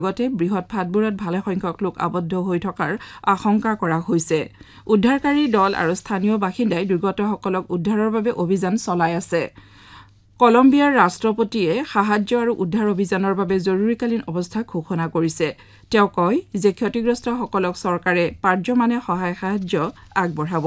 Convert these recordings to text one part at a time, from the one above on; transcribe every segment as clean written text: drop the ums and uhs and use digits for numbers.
লগতে বৃহৎ ফাঁটবোৰত ভালে সংখ্যক লোক আবদ্ধ হৈ থকাৰ আশংকা কৰা হৈছে উদ্ধাৰকাৰী দল আৰু স্থানীয় বাসিন্দাই দুৰ্গতসকলক উদ্ধাৰৰ বাবে অভিযান চলাই আছে কলম্বিয়াৰ ৰাষ্ট্ৰপতিয়ে সাহায্য আৰু উদ্ধাৰ অভিযানৰ বাবে জৰুৰীকালীন অৱস্থা ঘোষণা কৰিছে তেওঁ কয় যে ক্ষতিগ্ৰস্তসকলক চৰকাৰে পাৰ্যমানে সহায় সাহায্য আগবঢ়াব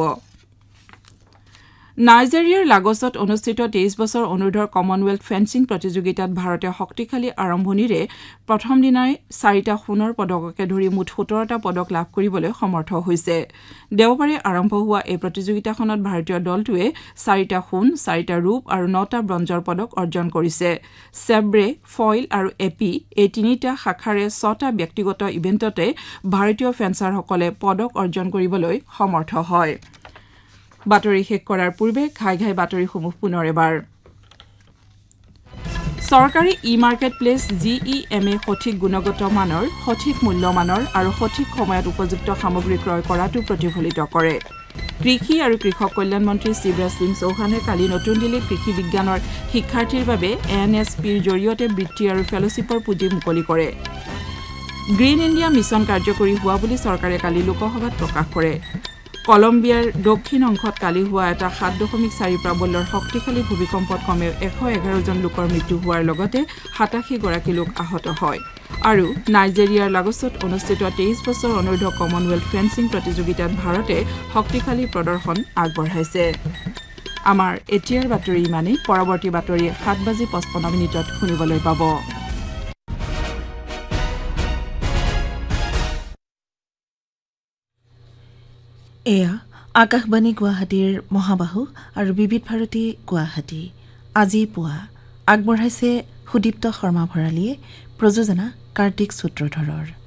নাইজেৰিয়াৰ লাগছত অনুষ্ঠিত 23 বছৰ অনুৰ্ধৰ কমনৱেলথ ফেন্সিং প্ৰতিযোগিতাত ভাৰতে শক্তিশালী আৰম্ভণিৰে প্ৰথম দিনাই 4টা সোণৰ পদককে ধৰি মুঠ 17টা পদক লাভ কৰিবলৈ সমৰ্থ হৈছে দেওবাৰে আৰম্ভ হোৱা এই প্ৰতিযোগিতাখনত ভাৰতীয় দলটোৱে 4টা সোণ 4টা ৰূপ আৰু 9টা ব্ৰঞ্জৰ পদক অৰ্জন কৰিছে সেব্ৰে ফইল আৰু এপি এই তিনিটা শাখাৰে 6টা ব্যক্তিগত ইভেন্টতে ভাৰতীয় ফেন্সাৰসকলে পদক অৰ্জন কৰিবলৈ সমৰ্থ হয় বাতৰি শেষ কৰাৰ পূৰ্বে ঘাই বাতৰিসমূহ পুনৰ এবাৰ চৰকাৰী ই-মাৰ্কেট প্লেচ GEMA সঠিক গুণগত মানৰ সঠিক মূল্যমানৰ আৰু সঠিক সময়ত উপযুক্ত সামগ্ৰী ক্ৰয় কৰাটো প্ৰতিফলিত কৰে কৃষি আৰু কৃষক কল্যাণ মন্ত্ৰী শিৱৰাজ সিং চৌহানে কালি নতুন দিল্লীত কৃষি বিজ্ঞানৰ শিক্ষাৰ্থীৰ বাবে NSPৰ জৰিয়তে বৃত্তি আৰু ফেলোশ্বিপৰ পুঁজি মুকলি কৰে গ্ৰীণ ইণ্ডিয়া মিছন কাৰ্যকৰী হোৱা বুলি চৰকাৰে কালি লোকসভাত প্ৰকাশ কৰে কলম্বিয়াৰ দক্ষিণ অংশত কালি হোৱা এটা 7.4 প্ৰাবল্যৰ শক্তিশালী ভূমিকম্পত কমেও 111 জন লোকৰ মৃত্যু হোৱাৰ লগতে 87 গৰাকী লোক আহত হয় আৰু নাইজেৰিয়াৰ লাগছত অনুষ্ঠিত 23 বছৰ অনুৰ্ধ কমনৱেলথ ফেন্সিং প্ৰতিযোগিতাত ভাৰতে শক্তিশালী প্ৰদৰ্শন আগবঢ়াইছে আমাৰ এতিয়াৰ বাতৰি ইমানে পৰৱৰ্তী বাতৰি 7:55 শুনিবলৈ পাব এয়া আকাশবাণী গুৱাহাটীৰ মহাবাহু আৰু বিবিধ ভাৰতী গুৱাহাটী আজি পুৱা আগবঢ়াইছে সুদীপ্ত শৰ্মা ভৰালীয়ে প্ৰযোজনা কাৰ্তিক সূত্ৰধৰৰ